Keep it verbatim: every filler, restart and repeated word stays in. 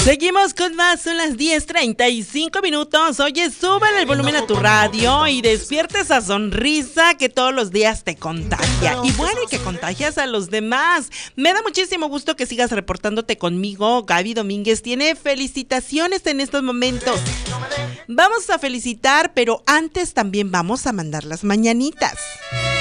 Seguimos con más, son las diez treinta y cinco minutos. Oye, súbele el volumen a tu radio y despierte esa sonrisa que todos los días te contagia. Y bueno, y que contagias a los demás. Me da muchísimo gusto que sigas reportándote conmigo. Gaby Domínguez tiene felicitaciones en estos momentos. Vamos a felicitar, pero antes también vamos a mandar las mañanitas.